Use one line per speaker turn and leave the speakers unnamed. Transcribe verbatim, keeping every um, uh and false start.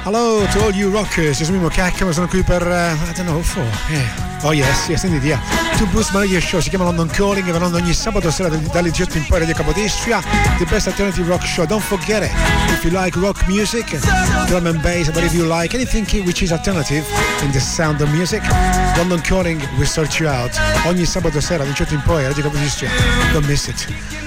Hello to all you rockers, io sono Mimo Cacca, ma sono qui per, uh, I don't know, for, yeah. Oh yes, yes indeed, yeah. Two Boost Radio Show, si chiama London Calling, e vanno ogni sabato sera dalle diciotto in poi Radio Capodistria, the best alternative rock show. Don't forget it, if you like rock music, drum and bass, but if you like anything which is alternative in the sound of music, London Calling will sort you out. Ogni sabato sera dalle diciotto in poi Radio Capodistria, don't miss it.